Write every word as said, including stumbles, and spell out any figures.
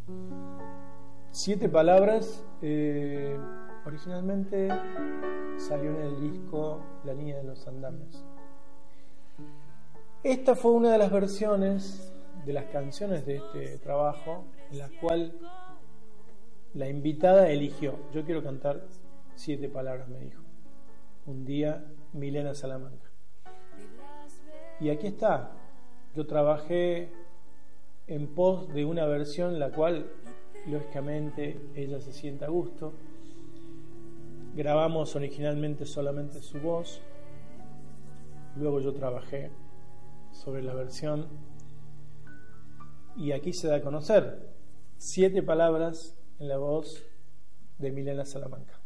Siete palabras, eh, originalmente salió en el disco La Niña de los Andamios. Esta fue una de las versiones de las canciones de este trabajo en la cual la invitada eligió: yo quiero cantar siete palabras, me dijo. Un día, Milena Salamanca. Y aquí está. Yo trabajé en pos de una versión en la cual, lógicamente, ella se sienta a gusto. Grabamos originalmente solamente su voz. Luego yo trabajé sobre la versión. Y aquí se da a conocer siete palabras en la voz de Milena Salamanca.